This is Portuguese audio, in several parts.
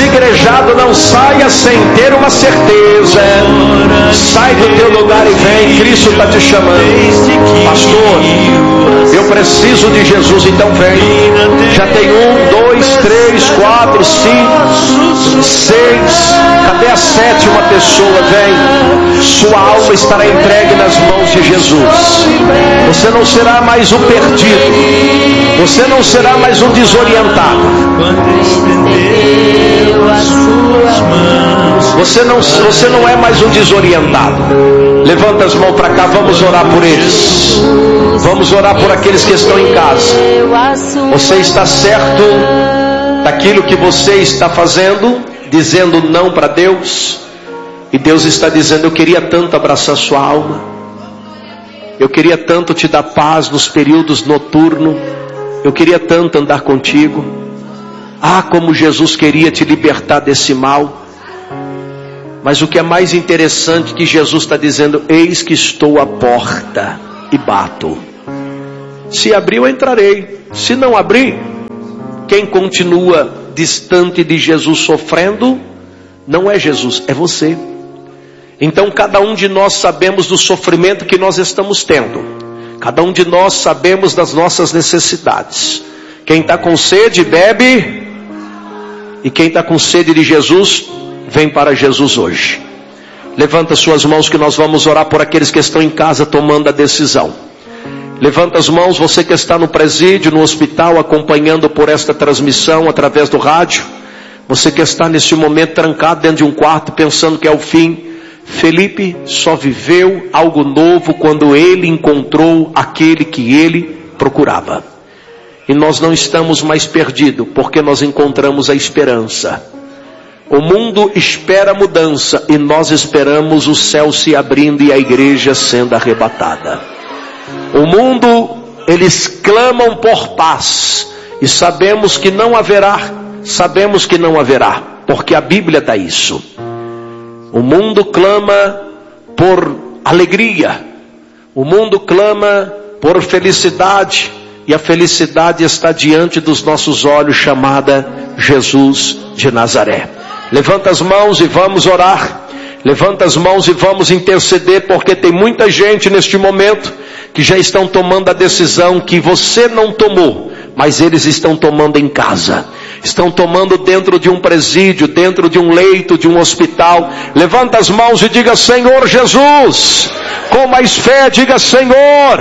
desigrejado, não saia sem ter uma certeza. Sai do teu lugar e vem, Cristo está te chamando. Pastor, eu preciso de Jesus, então vem. Já tem 1, 2, 3, 4, 5, 6. Cadê a 7ª pessoa? Vem. Sua alma estará entregue nas mãos de Jesus. Você não será mais um perdido. Você não será mais um desorientado. Você não é mais um desorientado. Levanta as mãos para cá, vamos orar por eles. Vamos orar por aqueles que estão em casa. Você está certo daquilo que você está fazendo, dizendo não para Deus? E Deus está dizendo: eu queria tanto abraçar sua alma, eu queria tanto te dar paz nos períodos noturnos, eu queria tanto andar contigo. Ah, como Jesus queria te libertar desse mal. Mas o que é mais interessante é que Jesus está dizendo: eis que estou à porta e bato. Se abrir, eu entrarei. Se não abrir, quem continua distante de Jesus sofrendo, não é Jesus, é você. Então cada um de nós sabemos do sofrimento que nós estamos tendo. Cada um de nós sabemos das nossas necessidades. Quem está com sede, bebe. E quem está com sede de Jesus, vem para Jesus hoje. Levanta suas mãos que nós vamos orar por aqueles que estão em casa tomando a decisão. Levanta as mãos, você que está no presídio, no hospital, acompanhando por esta transmissão através do rádio. Você que está nesse momento trancado dentro de um quarto pensando que é o fim. Felipe só viveu algo novo quando ele encontrou aquele que ele procurava. E nós não estamos mais perdidos, porque nós encontramos a esperança. O mundo espera mudança e nós esperamos o céu se abrindo e a igreja sendo arrebatada. O mundo, eles clamam por paz e sabemos que não haverá, porque a Bíblia dá isso. O mundo clama por alegria, o mundo clama por felicidade, e a felicidade está diante dos nossos olhos, chamada Jesus de Nazaré. Levanta as mãos e vamos orar. Levanta as mãos e vamos interceder, porque tem muita gente neste momento que já estão tomando a decisão que você não tomou, mas eles estão tomando em casa. Estão tomando dentro de um presídio, dentro de um leito, de um hospital. Levanta as mãos e diga: Senhor Jesus. Com mais fé, diga: Senhor,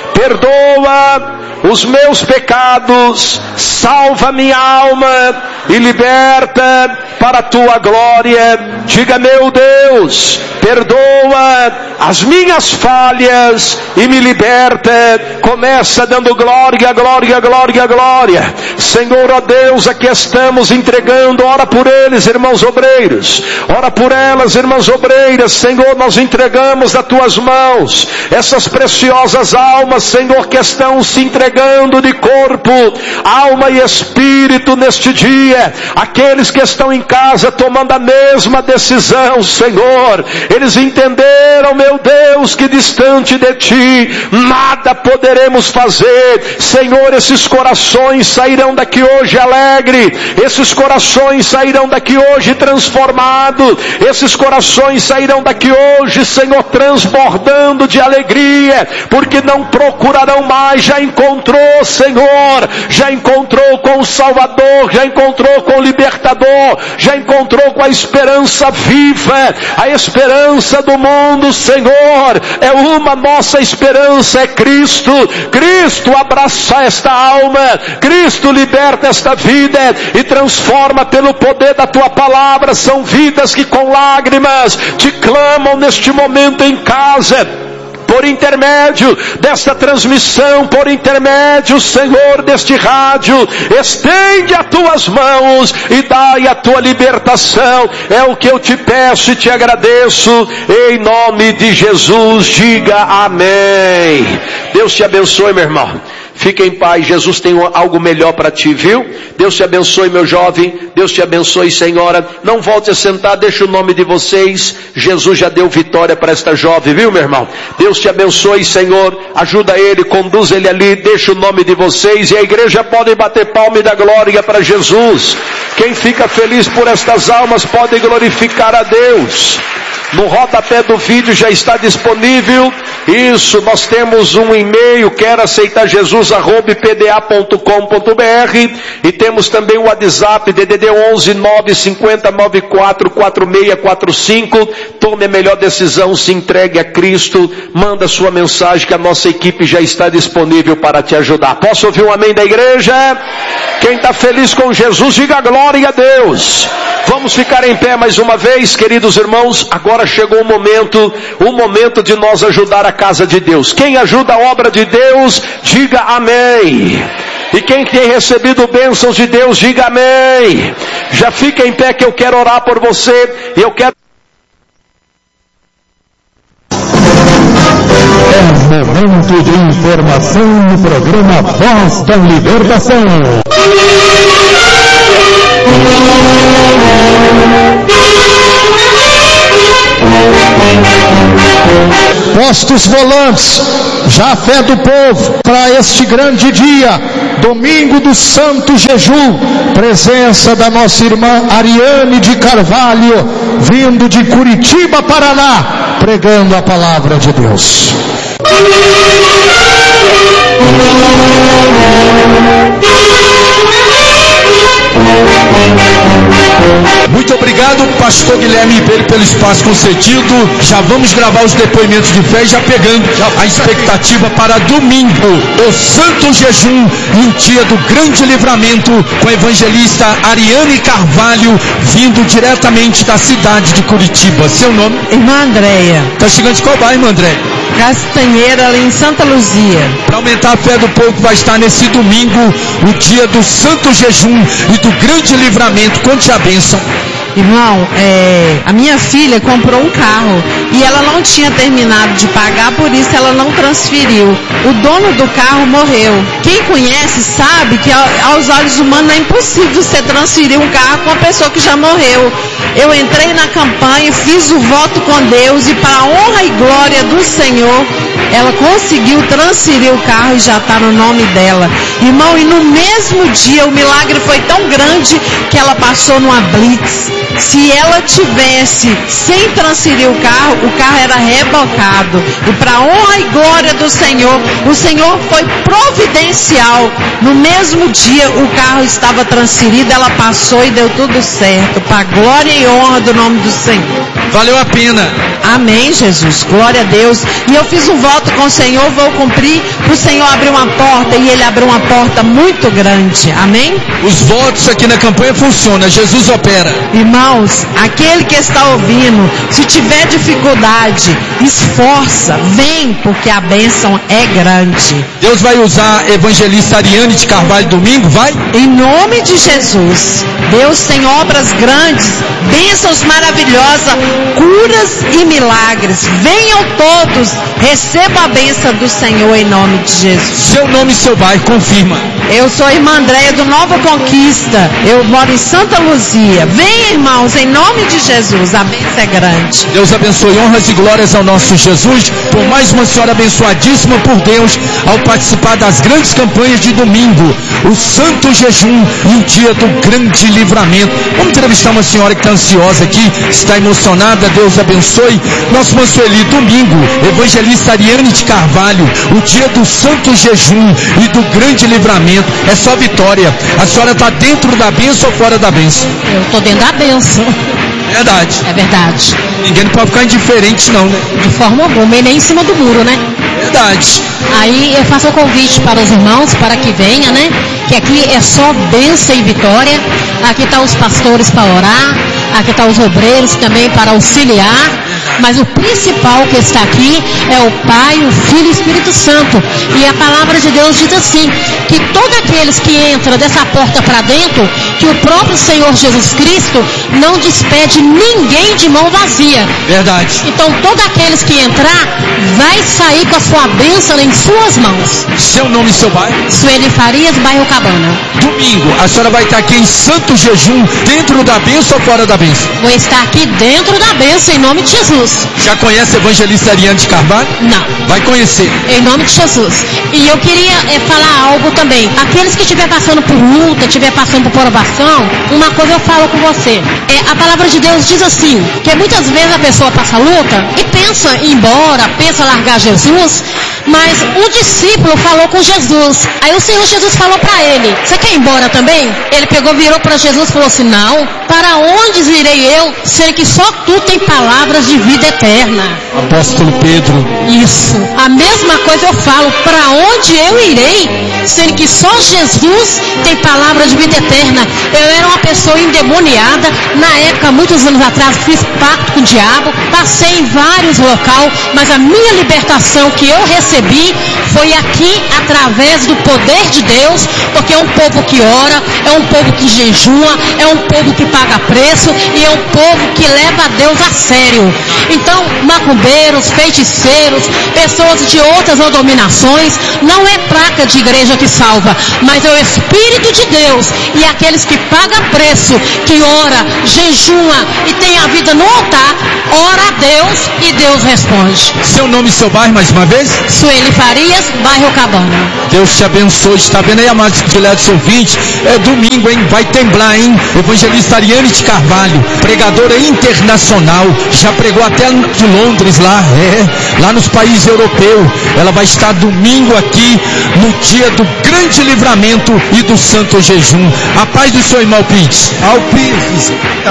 perdoa os meus pecados, salva minha alma e liberta para a tua glória. Diga: meu Deus, perdoa as minhas falhas e me liberta. Começa dando glória, glória, glória, glória. Senhor, ó Deus, aqui estamos entregando. Ora por eles, irmãos obreiros. Ora por elas, irmãs obreiras. Senhor, nós entregamos nas tuas mãos essas preciosas almas, Senhor, que estão se entregando de corpo, alma e espírito neste dia. Aqueles que estão em casa tomando a mesma decisão, Senhor. Eles entenderam, meu Deus, que distante de ti nada poderemos fazer. Senhor, esses corações sairão daqui hoje alegre. Esses corações sairão daqui hoje transformados. Esses corações sairão daqui hoje, Senhor, transbordando de alegria, porque não procurarão mais. Já encontrou, Senhor, já encontrou com o Salvador, já encontrou com o Libertador, já encontrou com a esperança viva, a esperança do mundo. Senhor, é uma, nossa esperança é Cristo. Cristo abraça esta alma, Cristo liberta esta vida e transforma pelo poder da tua palavra. São vidas que com lágrimas te clamam neste momento em casa, por intermédio desta transmissão, por intermédio, Senhor, deste rádio. Estende as tuas mãos e dai a tua libertação. É o que eu te peço e te agradeço, em nome de Jesus. Diga amém. Deus te abençoe, meu irmão. Fica em paz, Jesus tem algo melhor para ti, viu? Deus te abençoe, meu jovem. Deus te abençoe, senhora. Não volte a sentar, deixa o nome de vocês. Jesus já deu vitória para esta jovem, viu, meu irmão? Deus te abençoe, Senhor. Ajuda ele, conduz ele ali, deixa o nome de vocês. E a igreja pode bater palma e dar glória para Jesus. Quem fica feliz por estas almas pode glorificar a Deus. No rodapé do vídeo já está disponível. Isso, nós temos um e-mail, queraceitarjesus@pda.com.br, e temos também o WhatsApp, DDD 11 950 94 4645. Tome a melhor decisão, se entregue a Cristo, manda sua mensagem que a nossa equipe já está disponível para te ajudar. Posso ouvir um amém da igreja? Quem está feliz com Jesus, diga glória a Deus. Vamos ficar em pé mais uma vez, queridos irmãos. Agora chegou o momento de nós ajudar a casa de Deus. Quem ajuda a obra de Deus, diga amém. E quem tem recebido bênçãos de Deus, diga amém. Já fica em pé que eu quero orar por você. E eu quero... É momento de informação no programa Voz da Libertação. Postos volantes, já a fé do povo para este grande dia, domingo do Santo Jejum, presença da nossa irmã Ariane de Carvalho, vindo de Curitiba, Paraná, pregando a palavra de Deus. Muito obrigado, pastor Guilherme Ribeiro, pelo espaço concedido. Já vamos gravar os depoimentos de fé, já pegando a expectativa para domingo, o Santo Jejum, em dia do grande livramento, com a evangelista Ariane Carvalho, vindo diretamente da cidade de Curitiba. Seu nome? Irmã Andréia. Está chegando de qual bairro, irmã Andréia? Castanheira, ali em Santa Luzia. Para aumentar a fé do povo, vai estar nesse domingo, o dia do Santo Jejum e do grande livramento. Conte a bênção. Irmão, a minha filha comprou um carro e ela não tinha terminado de pagar, por isso ela não transferiu. O dono do carro morreu. Quem conhece sabe que aos olhos humanos é impossível você transferir um carro com uma pessoa que já morreu. Eu entrei na campanha, fiz o voto com Deus e, para a honra e glória do Senhor, ela conseguiu transferir o carro e já está no nome dela. Irmão, e no mesmo dia o milagre foi tão grande que ela passou numa blitz. Se ela tivesse sem transferir o carro era rebocado. E para a honra e glória do Senhor, o Senhor foi providencial. No mesmo dia o carro estava transferido, ela passou e deu tudo certo. Para a glória e honra do nome do Senhor. Valeu a pena. Amém, Jesus. Glória a Deus. E eu fiz um voto com o Senhor, vou cumprir. O Senhor abriu uma porta e Ele abriu uma porta muito grande. Amém? Os votos aqui na campanha funcionam. Jesus opera. Irmãos, aquele que está ouvindo, se tiver dificuldade, esforça, vem, porque a bênção é grande. Deus vai usar a evangelista Ariane de Carvalho domingo, vai? Em nome de Jesus. Deus tem obras grandes, bênçãos maravilhosas, curas e milagres. Venham todos, recebam a bênção do Senhor em nome de Jesus. Seu nome e seu bairro, confirma. Eu sou a irmã Andréia do Nova Conquista. Eu moro em Santa Luzia. Venham, irmãos, em nome de Jesus. A bênção é grande. Deus abençoe, honras e glórias ao nosso Jesus, por mais uma senhora abençoadíssima por Deus, ao participar das grandes campanhas de domingo, o Santo Jejum e o dia do grande livramento. Vamos entrevistar uma senhora que está ansiosa aqui, está emocionada. Deus abençoe. Nosso Mansueli, domingo, evangelista Ariane de Carvalho, o dia do Santo Jejum e do grande livramento. É só vitória. A senhora está dentro da bênção ou fora da bênção? Eu estou dentro da bênção. Verdade. É verdade. Ninguém pode ficar indiferente não, né? De forma alguma, e nem em cima do muro, né? Verdade. Aí eu faço o convite para os irmãos, para que venha, né? Que aqui é só bênção e vitória. Aqui estão os pastores para orar. Aqui estão os obreiros também para auxiliar. Mas o principal que está aqui é o Pai, o Filho e o Espírito Santo. E a palavra de Deus diz assim, que todos aqueles que entram dessa porta para dentro, que o próprio Senhor Jesus Cristo não despede ninguém de mão vazia. Verdade. Então todos aqueles que entrar, vai sair com a sua bênção em suas mãos. Seu nome e seu bairro? Sueli Farias, bairro Cabana. Domingo, a senhora vai estar aqui em Santo Jejum, dentro da bênção ou fora da bênção? Vou estar aqui dentro da bênção, em nome de Jesus. Jesus. Já conhece a evangelista Ariane de Carvalho? Não. Vai conhecer. Em nome de Jesus. E eu queria falar algo também. Aqueles que estiver passando por luta, estiver passando por provação, uma coisa eu falo com você. A palavra de Deus diz assim, que muitas vezes a pessoa passa luta e pensa em ir embora, pensa em largar Jesus, mas um discípulo falou com Jesus. Aí o Senhor Jesus falou para ele, você quer ir embora também? Ele pegou, virou para Jesus e falou assim, não, para onde irei eu, sendo que só tu tem palavras de vida eterna. Apóstolo Pedro. Isso. A mesma coisa eu falo, para onde eu irei, sendo que só Jesus tem palavra de vida eterna. Eu era uma pessoa endemoniada, na época, muitos anos atrás, fiz pacto com o diabo, passei em vários locais, mas a minha libertação que eu recebi foi aqui, através do poder de Deus, porque é um povo que ora, é um povo que jejua, é um povo que paga preço, e é um povo que leva a Deus a sério. Então, macumbeiros, feiticeiros, pessoas de outras denominações, não é placa de igreja que salva, mas é o Espírito de Deus, e aqueles que pagam preço, que ora, jejua e tem a vida no altar, ora a Deus e Deus responde. Seu nome e seu bairro mais uma vez? Sueli Farias, bairro Cabana. Deus te abençoe. Está vendo aí, amados diletos ouvintes? É domingo, hein? Vai temblar, hein? Evangelista Ariane de Carvalho, pregadora internacional, já pregou até de Londres lá, lá nos países europeus. Ela vai estar domingo aqui, no dia do grande livramento e do santo jejum. A paz do Senhor, irmão Alpides. Alpides,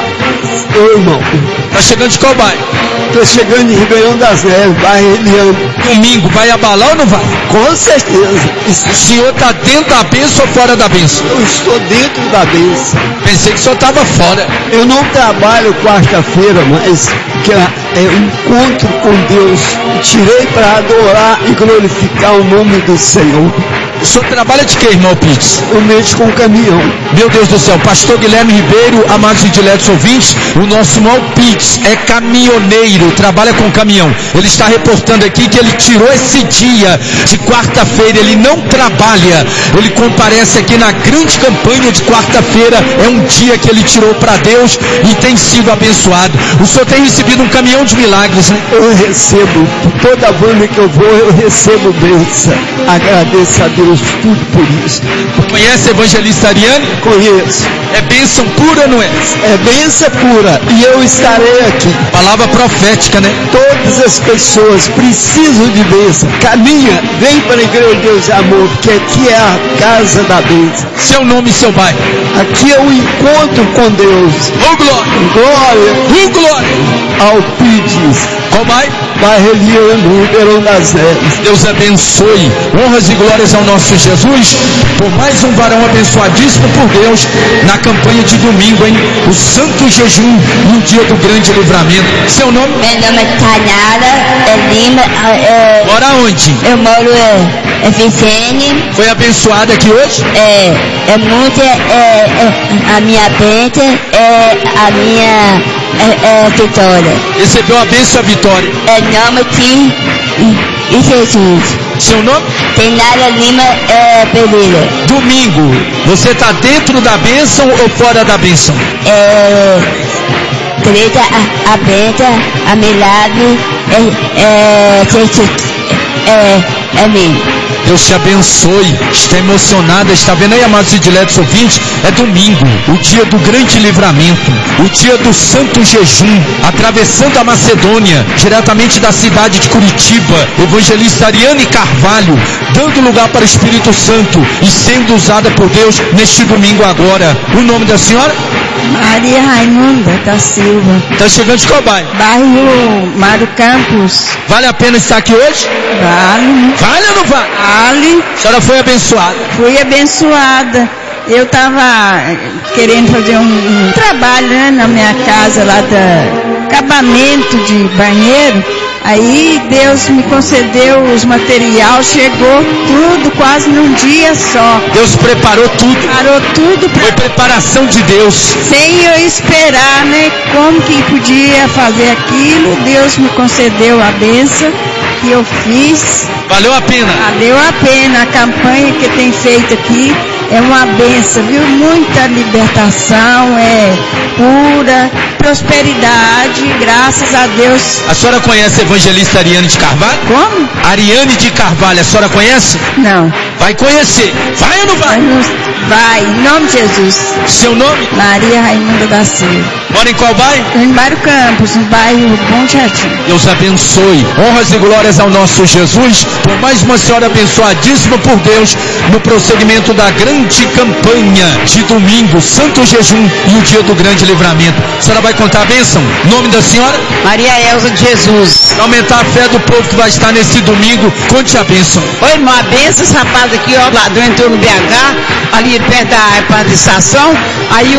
ô irmão. Tá chegando de qual bairro? Tô chegando em Ribeirão das Neves, bairro Eliano. Domingo, vai abalar ou não vai? Com certeza. O senhor está dentro da bênção ou fora da bênção? Eu estou dentro da bênção. Pensei que o senhor estava fora. Eu não trabalho quarta-feira, mas que é um encontro com Deus. Tirei para adorar e glorificar o nome do Senhor. O senhor trabalha de quê, irmão Pitts? Eu mexo com caminhão. Meu Deus do céu, pastor Guilherme Ribeiro, amados e diletos ouvintes, o nosso irmão Pitts é caminhoneiro, trabalha com caminhão. Ele está reportando aqui que ele tirou esse dia de quarta-feira, ele não trabalha, ele comparece aqui na grande campanha de quarta-feira, é um dia que ele tirou para Deus e tem sido abençoado. O senhor tem recebido um caminhão de milagres, né? Eu recebo, toda banda que eu vou, eu recebo bênção. Agradeço a Deus tudo por isso. Conhece a evangelista Ariane? Conheço. É bênção pura, não é? É bênção pura, e eu estarei aqui. Palavra profética, né? Todas as pessoas precisam de bênção. Caminha, vem para a igreja de Deus e Amor, porque aqui é a casa da bênção. Seu nome e seu bairro? Aqui é o encontro com Deus. Oh glória! Glória! Oh glória! Alpides. Qual bairro? Bairro Eliano, Ribeirão das Neves. Deus abençoe. Honras e glórias ao nosso Jesus, por mais um varão abençoadíssimo por Deus, na campanha de domingo, hein? O santo jejum, no dia do grande livramento. Seu nome? Meu nome é Tanara Lima. Mora onde? Eu moro em Vicene. Foi abençoada aqui hoje? É muito, a minha bênção, a minha vitória. Recebeu a bênção e a vitória. Em nome de Jesus. Seu nome? Tenara Lima Pereira. Domingo, você está dentro da bênção ou fora da bênção? Treta, a bênção, a milagre, é mim. Deus te abençoe. Está emocionada, está vendo aí, amados e diletos ouvintes? É domingo, o dia do grande livramento, o dia do santo jejum, atravessando a Macedônia, diretamente da cidade de Curitiba, evangelista Ariane Carvalho, dando lugar para o Espírito Santo e sendo usada por Deus neste domingo agora. O nome da senhora? Maria Raimunda da Silva. Está chegando de qual bairro? Bairro Mário Campos. Vale a pena estar aqui hoje? Vale. Vale ou não vale? Vale. A senhora foi abençoada? Fui abençoada. Eu estava querendo fazer um trabalho, né, na minha casa lá da acabamento de banheiro. Aí Deus me concedeu os materiais, chegou tudo quase num dia só. Deus preparou tudo. Preparou tudo. Foi preparação de Deus. Sem eu esperar, né? Como que podia fazer aquilo, Deus me concedeu a bênção. que eu fiz. Valeu a pena? Valeu a pena. A campanha que tem feito aqui é uma benção, viu? Muita libertação, cura, prosperidade, graças a Deus. A senhora conhece a evangelista Ariane de Carvalho? Como? Ariane de Carvalho, a senhora conhece? Não. Vai conhecer. Vai ou não vai? Vai, em nome de Jesus. Seu nome? Maria Raimunda da Silva. Mora em qual bairro? Em Bairro Campos, no bairro Bom Jardim. Deus abençoe. Honras e glórias ao nosso Jesus. Por mais uma senhora abençoadíssima por Deus no prosseguimento da grande campanha de domingo, Santo Jejum e o dia do grande livramento. A senhora vai contar a bênção? Nome da senhora? Maria Elza de Jesus. Aumentar a fé do povo que vai estar nesse domingo. Conte a bênção. Oi, irmão, a bênção, esse rapaz aqui, ó, ladrão entrou no BH, ali perto da estação. Aí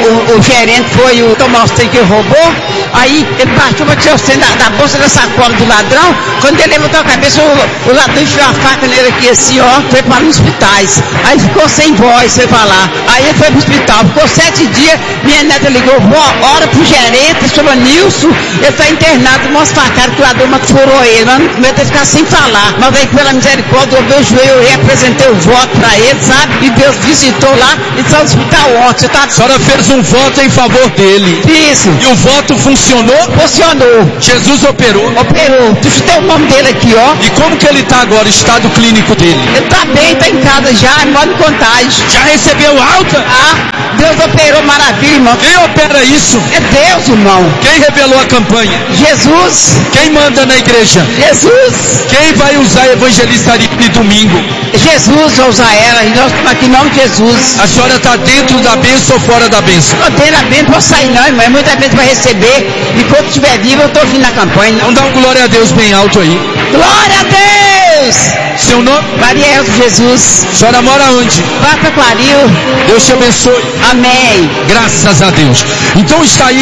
o gerente foi tomar os trem que ele roubou. Aí ele partiu para tirar os trem da bolsa da sacola do ladrão. Quando ele levantou a cabeça, o ladrão enfiou a faca nele aqui assim, ó, foi para os hospitais. Aí ficou sem voz, sem falar. Aí ele foi pro hospital, ficou 7 dias. Minha neta ligou, vó, ora pro gerente, chama Nilson, ele está internado, mostra a cara que o ladrão furou ele, mas no começo ele ficar sem falar. Mas aí pela misericórdia, eu dobrei o joelho e apresentei o voto para ele, sabe? E Deus visitou lá e está no hospital ontem. A senhora fez um voto em favor dele. Isso. E o voto funcionou? Funcionou. Jesus operou? Operou. Tu tem o nome dele aqui, ó. E como que ele está agora, o estado clínico dele? Ele está bem, está em casa já, em modo de contagem. Já recebeu alta? Deus operou maravilha, irmão. Quem opera isso? É Deus, irmão. Quem revelou a campanha? Jesus. Quem manda na igreja? Jesus. Quem vai usar a evangelista Ariane domingo? Jesus vai usar ela, e nós estamos aqui em nome de Jesus. A senhora está dentro da bênção ou fora da bênção? Não dentro da bênção, não posso sair não, irmão. É muita bênção para receber. E quando estiver vivo, eu estou vindo na campanha. Então dá um glória a Deus bem alto aí. Glória a Deus! Seu nome? Maria Elza Jesus. A senhora mora onde? Vá para Claril. Deus te abençoe. Amém. Graças a Deus. Então está aí.